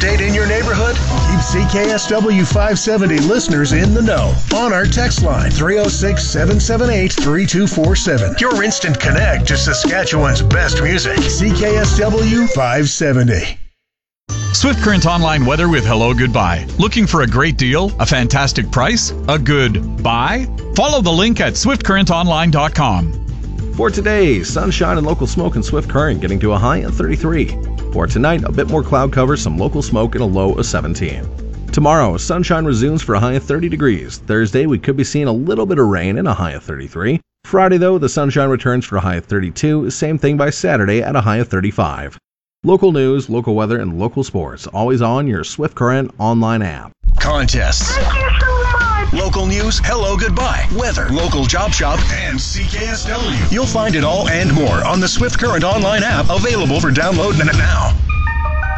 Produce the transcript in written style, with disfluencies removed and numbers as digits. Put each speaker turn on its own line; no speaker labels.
update in your neighborhood? Keep CKSW 570 listeners in the know on our text line 306-778-3247. Your instant connect to Saskatchewan's best music. CKSW 570.
Swift Current Online weather with Hello Goodbye. Looking for a great deal? A fantastic price? A good buy? Follow the link at swiftcurrentonline.com.
For today, sunshine and local smoke in Swift Current getting to a high of 33. For tonight, a bit more cloud cover, some local smoke and a low of 17. Tomorrow, sunshine resumes for a high of 30 degrees. Thursday, we could be seeing a little bit of rain and a high of 33. Friday, though, the sunshine returns for a high of 32. Same thing by Saturday at a high of 35. Local news, local weather, and local sports, always on your Swift Current online app.
Contests.
Thank you so much.
Local news, Hello Goodbye, weather, local job shop, and CKSW. You'll find it all and more on the Swift Current online app, available for download now.